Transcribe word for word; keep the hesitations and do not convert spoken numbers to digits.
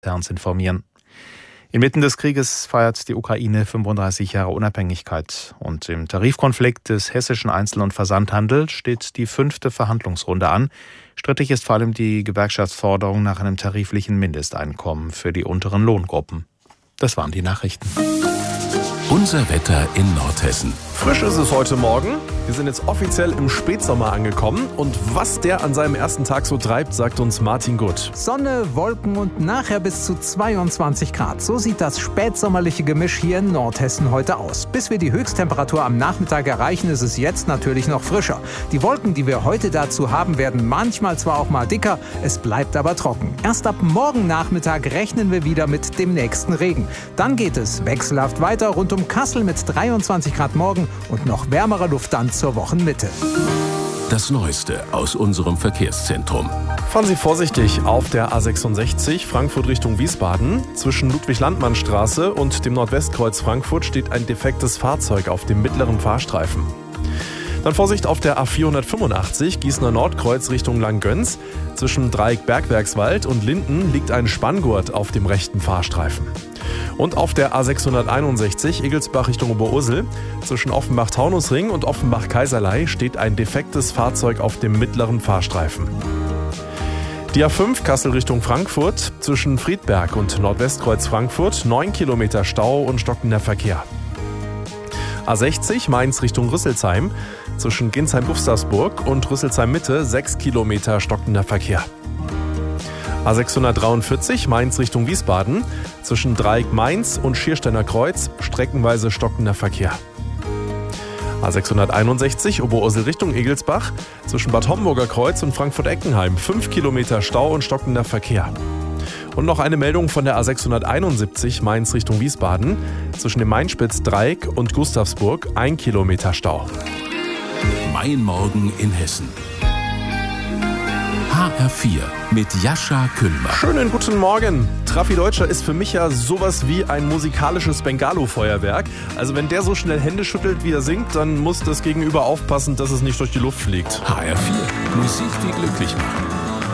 Herrns informieren. Inmitten des Krieges feiert die Ukraine fünfunddreißig Jahre Unabhängigkeit. Und im Tarifkonflikt des hessischen Einzel- und Versandhandels steht die fünfte Verhandlungsrunde an. Strittig ist vor allem die Gewerkschaftsforderung nach einem tariflichen Mindesteinkommen für die unteren Lohngruppen. Das waren die Nachrichten. Unser Wetter in Nordhessen. Frisch ist es heute Morgen. Wir sind jetzt offiziell im Spätsommer angekommen. Und was der an seinem ersten Tag so treibt, sagt uns Martin Gutt. Sonne, Wolken und nachher bis zu zweiundzwanzig Grad. So sieht das spätsommerliche Gemisch hier in Nordhessen heute aus. Bis wir die Höchsttemperatur am Nachmittag erreichen, ist es jetzt natürlich noch frischer. Die Wolken, die wir heute dazu haben, werden manchmal zwar auch mal dicker, es bleibt aber trocken. Erst ab morgen Nachmittag rechnen wir wieder mit dem nächsten Regen. Dann geht es wechselhaft weiter rund um Kassel mit dreiundzwanzig Grad morgen und noch wärmerer Luft dann zur Wochenmitte. Das Neueste aus unserem Verkehrszentrum. Fahren Sie vorsichtig auf der A sechsundsechzig Frankfurt Richtung Wiesbaden. Zwischen Ludwig-Landmann-Straße und dem Nordwestkreuz Frankfurt steht ein defektes Fahrzeug auf dem mittleren Fahrstreifen. Dann Vorsicht auf der A vierhundertfünfundachtzig Gießener Nordkreuz Richtung Langgöns. Zwischen Dreieck Bergwerkswald und Linden liegt ein Spanngurt auf dem rechten Fahrstreifen. Und auf der A sechshunderteinundsechzig Egelsbach Richtung Oberursel zwischen Offenbach-Taunusring und Offenbach-Kaiserlei steht ein defektes Fahrzeug auf dem mittleren Fahrstreifen. Die A fünf Kassel Richtung Frankfurt zwischen Friedberg und Nordwestkreuz Frankfurt neun Kilometer Stau und stockender Verkehr. A sechzig Mainz Richtung Rüsselsheim zwischen Ginsheim-Gustavsburg und Rüsselsheim-Mitte sechs Kilometer stockender Verkehr. A sechshundertdreiundvierzig Mainz Richtung Wiesbaden zwischen Dreieck Mainz und Schiersteiner Kreuz streckenweise stockender Verkehr. A sechshunderteinundsechzig Oberursel Richtung Egelsbach zwischen Bad Homburger Kreuz und Frankfurt-Eckenheim fünf Kilometer Stau und stockender Verkehr. Und noch eine Meldung von der A sechshunderteinundsiebzig Mainz Richtung Wiesbaden zwischen dem Mainspitz-Dreieck und Gustavsburg ein Kilometer Stau. Mein Morgen in Hessen. H R vier mit Jascha Kühlmann. Schönen guten Morgen. Trafi Deutscher ist für mich ja sowas wie ein musikalisches Bengalo-Feuerwerk. Also wenn der so schnell Hände schüttelt, wie er singt, dann muss das Gegenüber aufpassen, dass es nicht durch die Luft fliegt. H R vier. Musik, die glücklich macht.